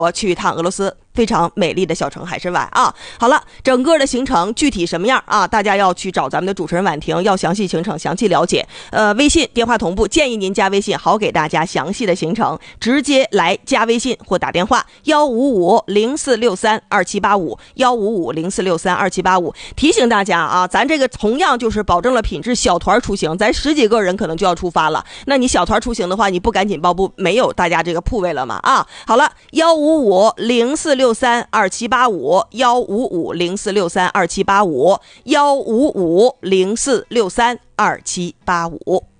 我去一趟俄罗斯非常美丽的小城海参崴啊。好了，整个的行程具体什么样啊？大家要去找咱们的主持人婉婷，要详细行程详细了解。微信电话同步，建议您加微信，好给大家详细的行程，直接来加微信或打电话15504632785，15504632785。提醒大家啊，咱这个同样就是保证了品质，小团出行，咱10几个人可能就要出发了。那你小团出行的话，你不赶紧报不没有大家这个铺位了吗？啊，好了，15504632785，15504632785，15504632785。